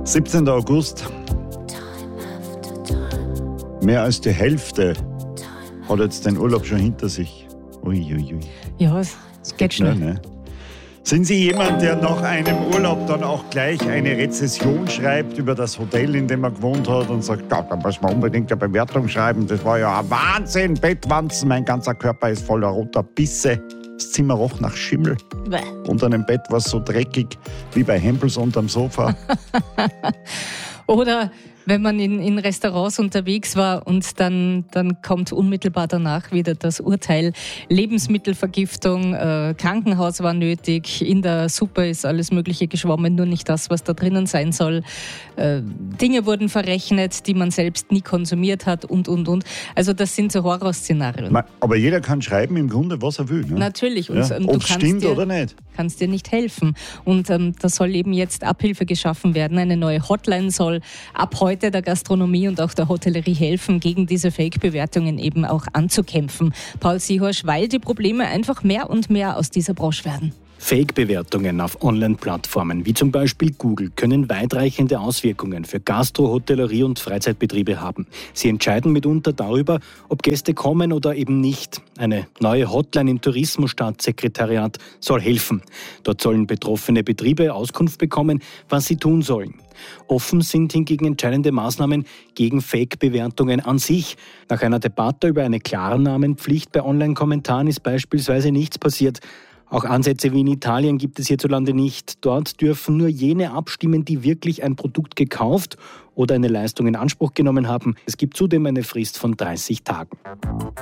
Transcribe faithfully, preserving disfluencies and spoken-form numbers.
siebzehnten August. Mehr als die Hälfte hat jetzt den Urlaub schon hinter sich. Uiuiui. Ui. Ja, es geht schnell. schnell ne? Sind Sie jemand, der nach einem Urlaub dann auch gleich eine Rezession schreibt über das Hotel, in dem er gewohnt hat und sagt, ja, da muss man unbedingt eine Bewertung schreiben, das war ja ein Wahnsinn, Bettwanzen, mein ganzer Körper ist voller roter Bisse, das Zimmer roch nach Schimmel, Bäh. unter dem Bett war es so dreckig wie bei Hempels unterm Sofa. Oder wenn man in, in Restaurants unterwegs war und dann, dann kommt unmittelbar danach wieder das Urteil. Lebensmittelvergiftung, äh, Krankenhaus war nötig, in der Suppe ist alles Mögliche geschwommen, nur nicht das, was da drinnen sein soll. Äh, Dinge wurden verrechnet, die man selbst nie konsumiert hat und, und, und. Also das sind so Horrorszenarien. Aber jeder kann schreiben im Grunde, was er will. Ne? Natürlich. Und, ja, und ob es stimmt dir, oder nicht. kannst dir nicht helfen. Und ähm, da soll eben jetzt Abhilfe geschaffen werden. Eine neue Hotline soll ab heute der Gastronomie und auch der Hotellerie helfen, gegen diese Fake-Bewertungen eben auch anzukämpfen. Paul Sihorsch, weil die Probleme einfach mehr und mehr aus dieser Branche werden. Fake-Bewertungen auf Online-Plattformen wie zum Beispiel Google können weitreichende Auswirkungen für Gastro-, Hotellerie- und Freizeitbetriebe haben. Sie entscheiden mitunter darüber, ob Gäste kommen oder eben nicht. Eine neue Hotline im Tourismusstaatssekretariat soll helfen. Dort sollen betroffene Betriebe Auskunft bekommen, was sie tun sollen. Offen sind hingegen entscheidende Maßnahmen gegen Fake-Bewertungen an sich. Nach einer Debatte über eine Klarnamenpflicht bei Online-Kommentaren ist beispielsweise nichts passiert. Auch Ansätze wie in Italien gibt es hierzulande nicht. Dort dürfen nur jene abstimmen, die wirklich ein Produkt gekauft oder eine Leistung in Anspruch genommen haben. Es gibt zudem eine Frist von dreißig Tagen.